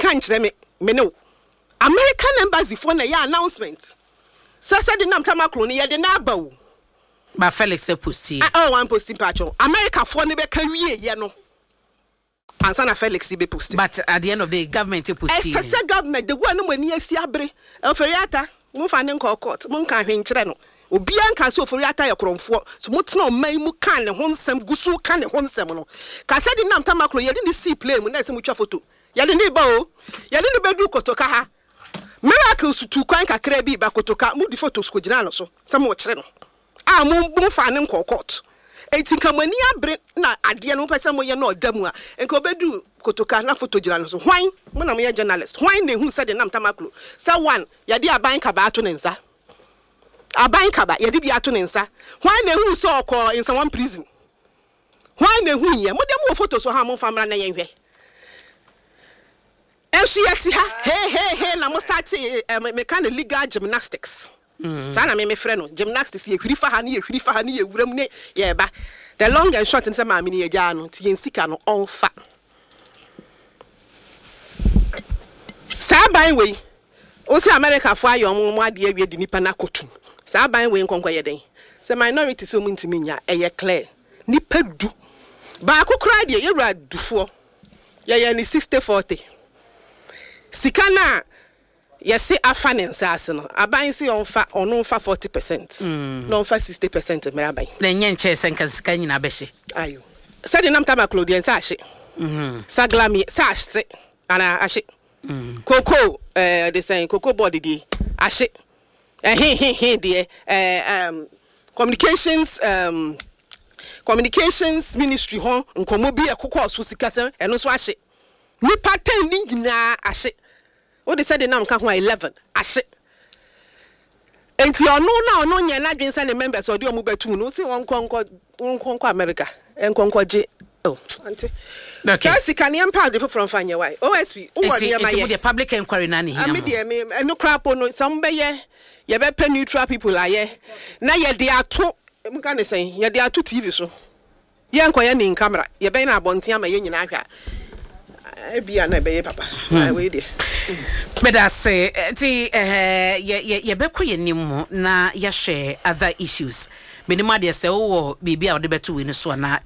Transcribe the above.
kanchre me no American embassy for na ya announcement said the nam tamakro ni ye de na ba wo ba Felix posti one posting patcho America for ne be ka wie ye no ansa na Felix be posti but at the end of the government posti esa government the one no mani asi abre oferiata mo fa ne nko court mo nka hwenkyere no obi anka so oferiata ye kromfo so mo tena o man mu kan ne ho nsem gusu kan ne ho nsem no ka said the nam tamakro ye de ni see play mu na se mo twa photo ye de ni ba o ye de ni bedu kotoka ha miracles to kwan kakra bi ba kotoka mu di photos ko gina no so se mo kire no mo fa ne nko court etinka mani abre na ade no pese mo ye na odamu a enko bedu kotoka na photo gina no so hwan mo na mo ye journalist hwan na hu said nam tamaklo say one ye de aban ka ba ato ne nsa aban ka ba ye de bi ato ne nsa hwan na hu so okọ in some prison hwan na hu ye mo de mo photos so ha mo fa mra na ye hwe Esu yeti ha hey na mo start me kind of legal gymnastics. Sana me frɛ no gymnastics ye hwiri fa ha ne ye wuram ne ye ba. The long and short nse ma me ne ye gya no ti yensika no onfa. Sa ban we o se America fo ayo mo ade awie di nipa na kotum. Sa ban we nkonkɔ ye den. Se minority so mu ntimi nya eye clear. Nipa du. Ba akokra de ye wura dufo. Ye ni 60-40. Sikana yesi afa ne nsase no aban si onfa 40% no onfa 60% meraban na nyenche senka sika nyina behye ayo sadi nam tamaklo de nsa ahye saglami sa ahye ana ahye koko they saying koko body di ahye de communications ministry ho nkomo bi ekoko so sika se eno so ahye ni pattern ni nyina ahye o de said nam ka ho 11 ahye enti ono nya na dwen sa ne members o de omu betu no se wonkonko America enkonko je oh auntie okay so sikane empa de from fanya why OSP wo wori ya maye the public inquiry na ne hina me de me no crap no some be ye be pay neutral people aye na ye de ato mu ka ne sen ye de ato TV so ye nkoye ni camera ye be na abonten ama ye nyina ahwa ebia na be ye papa we dey but I say ye beko ye nim na ye share other issues minima de say wo bibia wo de beto we no so na